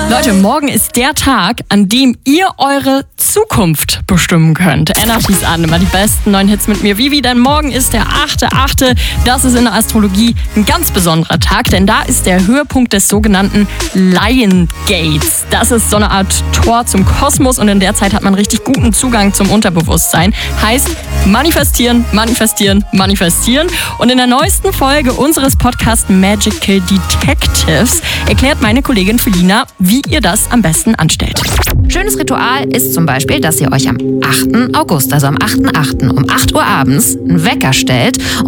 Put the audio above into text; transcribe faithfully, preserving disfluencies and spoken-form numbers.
Leute, morgen ist der Tag, an dem ihr eure Zukunft bestimmen könnt. Anna schießt an, immer die besten neuen Hits mit mir. Vivi, denn morgen ist der achte achte Das ist in der Astrologie ein ganz besonderer Tag, denn da ist der Höhepunkt des sogenannten Lion Gates. Das ist so eine Art Tor zum Kosmos und in der Zeit hat man richtig guten Zugang zum Unterbewusstsein. Heißt, manifestieren, manifestieren, manifestieren. Und in der neuesten Folge unseres Podcasts Magical Detectives erklärt meine Kollegin Felina, wie ihr das am besten anstellt. Schönes Ritual ist zum Beispiel, dass ihr euch am achten August, also am achten achten um acht Uhr abends einen Wecker stellt